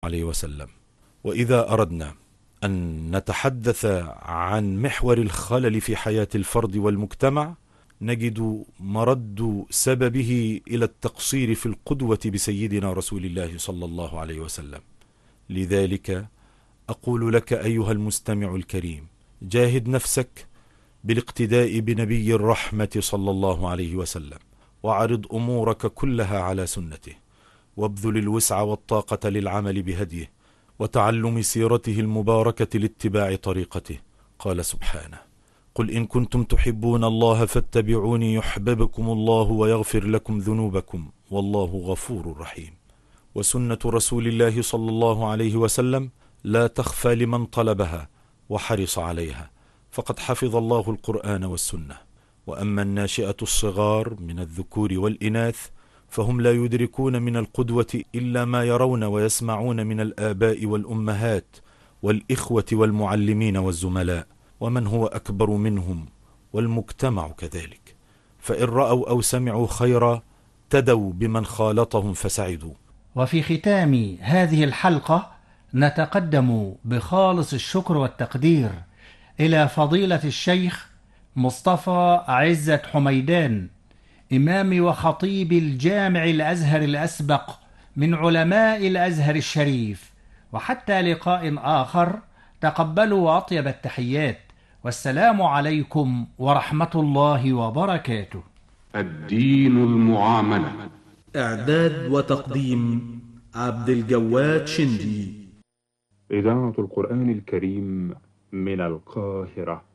عليه وسلم. وإذا أردنا أن نتحدث عن محور الخلل في حياة الفرد والمجتمع، نجد مرد سببه إلى التقصير في القدوة بسيدنا رسول الله صلى الله عليه وسلم. لذلك أقول لك أيها المستمع الكريم، جاهد نفسك بالاقتداء بنبي الرحمة صلى الله عليه وسلم، وعرض أمورك كلها على سنته، وابذل الوسع والطاقة للعمل بهديه وتعلم سيرته المباركة لاتباع طريقته. قال سبحانه: قل إن كنتم تحبون الله فاتبعوني يحببكم الله ويغفر لكم ذنوبكم والله غفور رحيم. وسنة رسول الله صلى الله عليه وسلم لا تخفى لمن طلبها وحرص عليها، فقد حفظ الله القرآن والسنة. وأما الناشئة الصغار من الذكور والإناث فهم لا يدركون من القدوة إلا ما يرون ويسمعون من الآباء والأمهات والإخوة والمعلمين والزملاء، ومن هو أكبر منهم، والمجتمع كذلك. فإن رأوا أو سمعوا خيرا تدوا بمن خالطهم فسعدوا. وفي ختام هذه الحلقة نتقدم بخالص الشكر والتقدير إلى فضيلة الشيخ مصطفى عزت حميدان، إمام وخطيب الجامع الأزهر الأسبق من علماء الأزهر الشريف. وحتى لقاء آخر، تقبلوا أطيب التحيات، والسلام عليكم ورحمة الله وبركاته. الدين المعاملة. إعداد وتقديم عبد الجواد شندي. إذاعة القرآن الكريم من القاهرة.